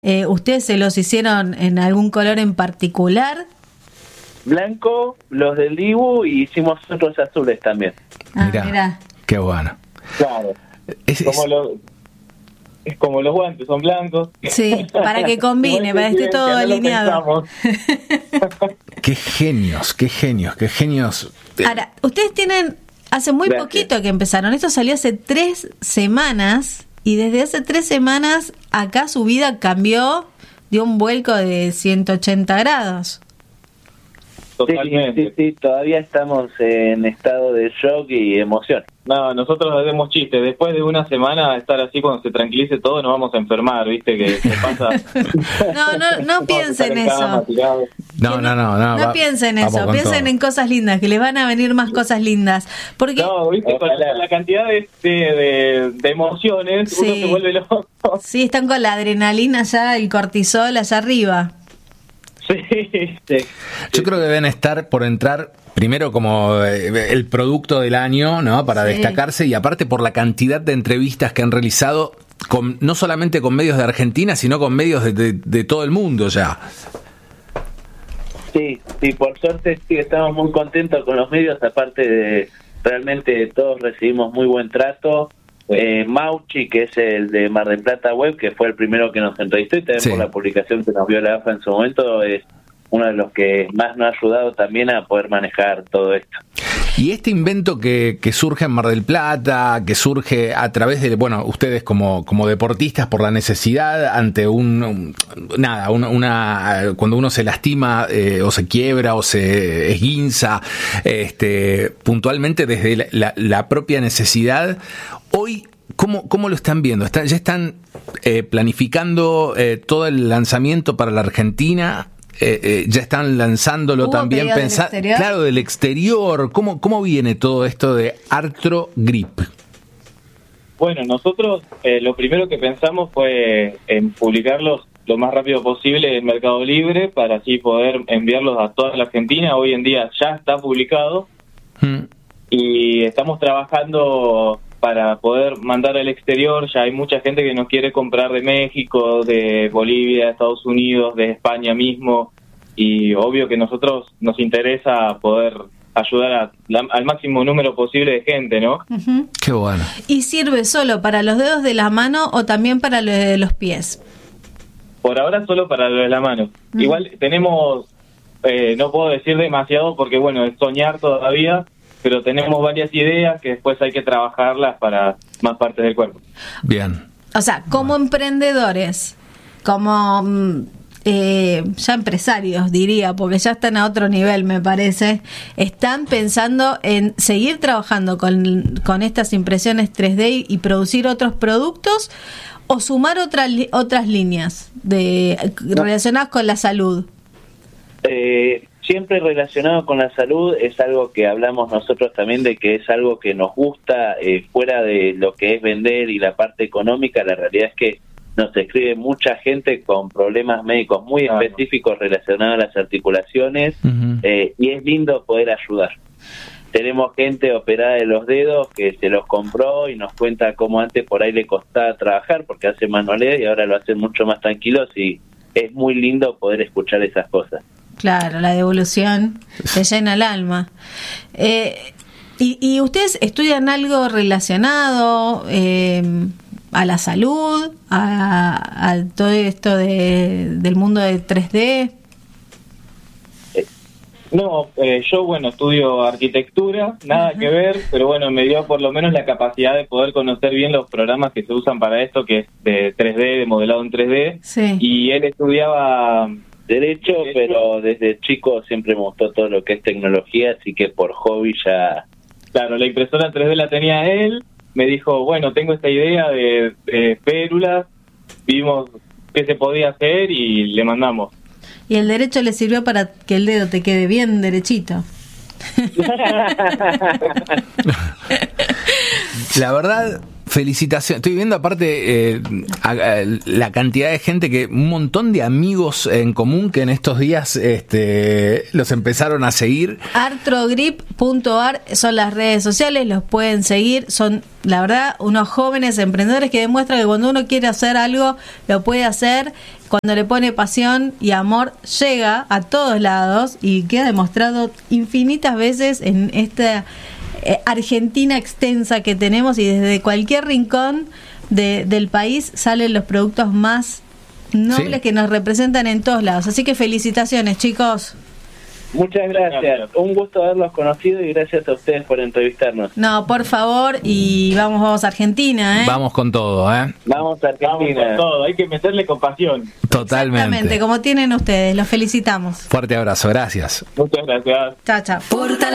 ¿Ustedes se los hicieron en algún color en particular? Blanco, los del Dibu, y hicimos otros azules también. Mirá. Qué bueno. Claro. Es como los guantes, son blancos. Sí, para que combine, para que esté todo alineado. Qué genios. Ahora, ustedes tienen, hace muy poquito que empezaron, esto salió hace 3 semanas, y desde hace 3 semanas acá su vida cambió, dio un vuelco de 180 grados. Totalmente. Sí, todavía estamos en estado de shock y emoción. No, nosotros hacemos chistes. Después de una semana de estar así, cuando se tranquilice todo, nos vamos a enfermar, ¿viste? Que se pasa. No piensen eso. No piensen eso. Piensen en cosas lindas, que les van a venir más cosas lindas. Porque ¿viste? Con la cantidad de emociones, uno se vuelve loco. Sí, están con la adrenalina ya, el cortisol allá arriba. Sí. Yo creo que deben estar por entrar primero como el producto del año, ¿no? Para destacarse, y aparte por la cantidad de entrevistas que han realizado, no solamente con medios de Argentina, sino con medios de todo el mundo ya. Sí, por suerte sí, estamos muy contentos con los medios, aparte de realmente todos recibimos muy buen trato. Mauchi, que es el de Mar del Plata Web, que fue el primero que nos entrevistó, y también por la publicación que nos vio la AFA en su momento, es uno de los que más nos ha ayudado también a poder manejar todo esto. Y este invento que surge en Mar del Plata, que surge a través de, ustedes como deportistas por la necesidad ante cuando uno se lastima o se quiebra o se esguinza, puntualmente desde la propia necesidad. Hoy, ¿cómo lo están viendo? ¿Ya están planificando todo el lanzamiento para la Argentina? Ya están lanzándolo también, claro, del exterior. ¿Cómo viene todo esto de Artro Grip? Bueno, nosotros lo primero que pensamos fue en publicarlos lo más rápido posible en Mercado Libre para así poder enviarlos a toda la Argentina. Hoy en día ya está publicado y estamos trabajando para poder mandar al exterior. Ya hay mucha gente que nos quiere comprar de México, de Bolivia, de Estados Unidos, de España mismo, y obvio que nosotros nos interesa poder ayudar al máximo número posible de gente, ¿no? Uh-huh. Qué bueno. ¿Y sirve solo para los dedos de la mano o también para los de los pies? Por ahora solo para los de la mano. Igual tenemos, no puedo decir demasiado porque es soñar todavía, pero tenemos varias ideas que después hay que trabajarlas para más partes del cuerpo. Bien. O sea, como emprendedores, como ya empresarios diría, porque ya están a otro nivel me parece, ¿están pensando en seguir trabajando con estas impresiones 3D y producir otros productos o sumar otras líneas relacionadas con la salud? Siempre relacionado con la salud, es algo que hablamos nosotros también, de que es algo que nos gusta, fuera de lo que es vender y la parte económica. La realidad es que nos escribe mucha gente con problemas médicos muy específicos relacionados a las articulaciones, y es lindo poder ayudar. Tenemos gente operada de los dedos que se los compró y nos cuenta cómo antes por ahí le costaba trabajar porque hace manualidad y ahora lo hacen mucho más tranquilos, y es muy lindo poder escuchar esas cosas. Claro, la devolución te llena el alma. ¿Y ustedes estudian algo relacionado a la salud, a todo esto del mundo de 3D? No, yo estudio arquitectura, nada que ver, pero me dio por lo menos la capacidad de poder conocer bien los programas que se usan para esto, que es de 3D, de modelado en 3D. Sí. Y él estudiaba Derecho, pero desde chico siempre me gustó todo lo que es tecnología, así que por hobby ya... Claro, la impresora 3D la tenía él, me dijo, tengo esta idea de férulas, vimos qué se podía hacer y le mandamos. Y el derecho le sirvió para que el dedo te quede bien derechito. La verdad, felicitaciones. Estoy viendo aparte la cantidad de gente, que un montón de amigos en común que en estos días los empezaron a seguir. Artrogrip.ar son las redes sociales, los pueden seguir. Son, la verdad, unos jóvenes emprendedores que demuestran que cuando uno quiere hacer algo, lo puede hacer. Cuando le pone pasión y amor, llega a todos lados, y queda demostrado infinitas veces en esta Argentina extensa que tenemos, y desde cualquier rincón del país salen los productos más nobles que nos representan en todos lados. Así que felicitaciones, chicos. Muchas gracias. Un gusto haberlos conocido y gracias a ustedes por entrevistarnos. No, por favor, y vamos a Argentina, ¿eh? Vamos con todo, ¿eh? Vamos a Argentina. Vamos con todo, hay que meterle con pasión. Totalmente. Exactamente, como tienen ustedes. Los felicitamos. Fuerte abrazo, gracias. Muchas gracias. Chao, chao.